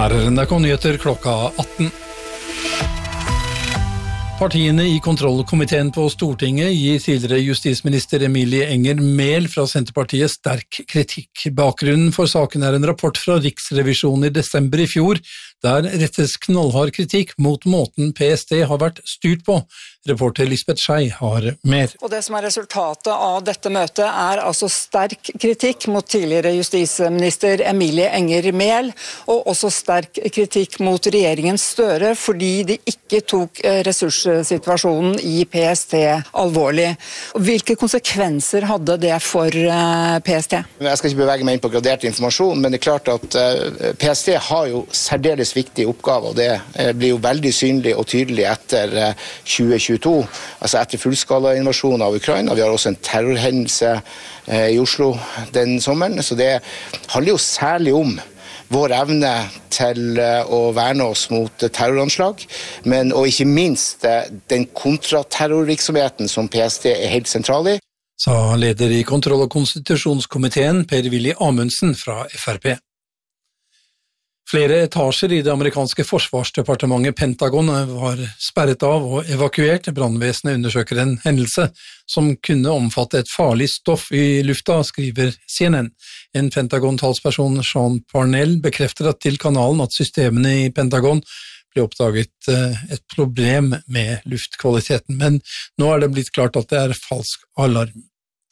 Her NRK-nyheter klokka 18. Partiene i kontrollkomiteen på Stortinget gir tidligere justisminister Emilie Enger Mehl fra Senterpartiet sterk kritikk. Bakgrunnen for saken en rapport fra Riksrevisjonen i desember i fjor, der rettes knallhard kritikk mot måten PST har vært styrt på. Reporter Lisbeth Schei har mer. Og det som resultatet av dette møtet altså sterk kritikk mot tidligere justisminister Emilie Enger Mehl, og også sterk kritikk mot regjeringen Støre fordi de ikke tok ressurssituasjonen i PST alvorlig. Hvilke konsekvenser hadde det for PST? Jeg skal ikke bevege meg inn på gradert informasjon, men det klart at PST har jo særdeles viktig oppgave, og det blir jo veldig synlig og tydelig etter 2022, altså etter fullskala invasjon av Ukraina. Vi har også en terrorhendelse i Oslo den sommeren, så det handler jo særlig om vår evne til å verne oss mot terroranslag, og ikke minst den kontraterrorvirksomheten som PST helt sentral i. Sa leder i kontroll- og konstitusjonskomiteen Per-Willy Amundsen fra FrP. Flere etasjer i det amerikanske forsvarsdepartementet Pentagon var sperret av og evakuert. Brannvesenet undersøker en hendelse som kunne omfatte et farlig stoff i lufta, skriver CNN. En Pentagon-talsperson, Sean Parnell, bekrefter til kanalen at systemene i Pentagon ble oppdaget et problem med luftkvaliteten, men nå det blitt klart at det falsk alarm.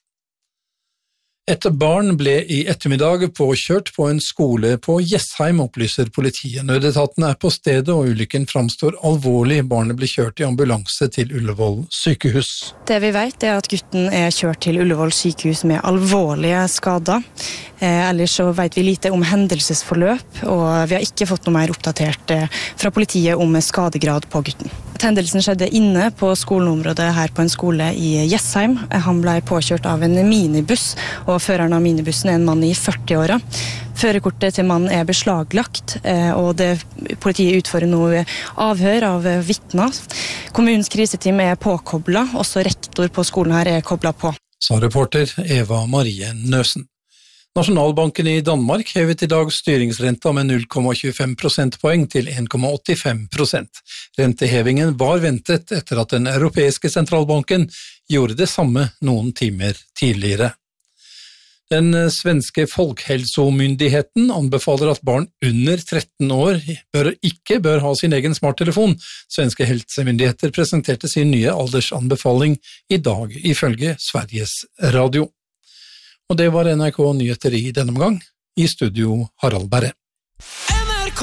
Et barn ble i ettermiddag påkjørt på en skole på Jessheim, opplyser politiet. Nødetaten på stedet, og ulykken framstår alvorlig. Barnet ble kjørt i ambulanse til Ullevål sykehus. Det vi vet at gutten kjørt til Ullevål sykehus med alvorlige skader. Ellers så vet vi lite om hendelsesforløp, og vi har ikke fått noe mer oppdatert fra politiet om skadegrad på gutten. Hendelsen skjedde inne på skoleområdet her på en skole i Jessheim. Han ble påkjørt av en minibuss, og føreren av minibussen en mann i 40-åra. Førerkortet til mannen beslaglagt, og politiet utfører nå avhør av vitner. Kommunens kriseteam påkoblet, også rektor på skolen her koblet på. Sa reporter Eva Marie Nøsen. Nasjonalbanken i Danmark hevet i dag styringsrenta med 0,25 prosentpoeng til 1,85%. Rentehevingen var ventet etter at den europeiske sentralbanken gjorde det samme noen timer tidligere. Den svenske Folkhälsomyndigheten anbefaler at barn under 13 år ikke bør ha sin egen smarttelefon. Svenske helsemyndigheter presenterte sin nye aldersanbefaling i dag, ifølge Sveriges Radio. Og det var NRK Nyheter i denne omgang. I studio Harald Berre. NRK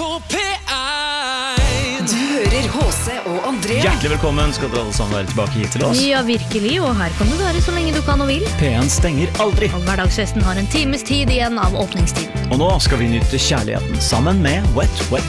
P1. Du hører H.C. og André. Hjertelig velkommen skal dere alle sammen være tilbake hit til oss. Ja, virkelig, og her kan du være så lenge du kan og vil. P1 stenger aldri. Og hverdagsfesten har en times tid igjen av åpningstiden. Og nå skal vi nyte kjærligheten sammen med Wet Wet